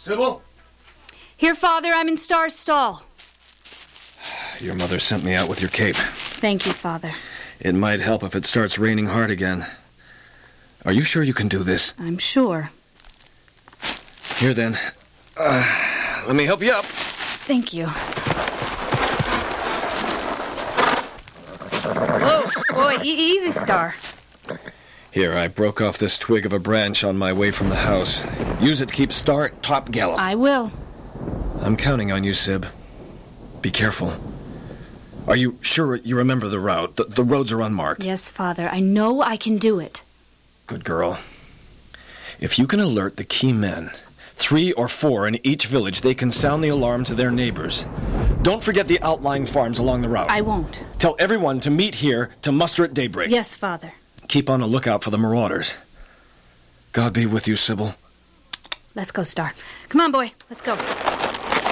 Sybil? Here, Father, I'm in Star's stall. Your mother sent me out with your cape. Thank you, Father. It might help if it starts raining hard again. Are you sure you can do this? I'm sure. Here, then. Let me help you up. Thank you. Whoa, boy, easy, Star. Here, I broke off this twig of a branch on my way from the house. Use it to keep Star at top gallop. I will. I'm counting on you, Syb. Be careful. Are you sure you remember the route? The roads are unmarked. Yes, Father. I know I can do it. Good girl. If you can alert the key men, 3 or 4 in each village, they can sound the alarm to their neighbors. Don't forget the outlying farms along the route. I won't. Tell everyone to meet here to muster at daybreak. Yes, Father. Keep on the lookout for the marauders. God be with you, Sybil. Let's go, Star. Come on, boy. Let's go.